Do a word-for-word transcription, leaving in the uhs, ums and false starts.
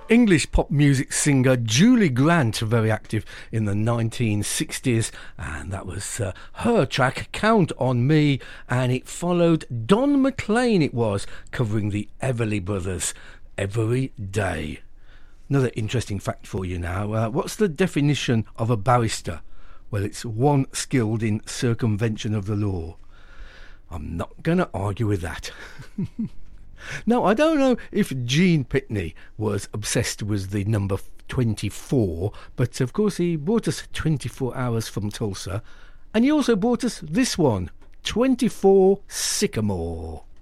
English pop music singer Julie Grant, very active in the nineteen sixties, and that was uh, her track Count on Me, and it followed Don McLean, it was, covering the Everly Brothers, Every Day. Another interesting fact for you now. Uh, what's the definition of a barrister? Well, it's one skilled in circumvention of the law. I'm not going to argue with that. Now, I don't know if Gene Pitney was obsessed with the number twenty-four, but of course he brought us twenty-four hours from Tulsa, and he also brought us this one, twenty-four Sycamore.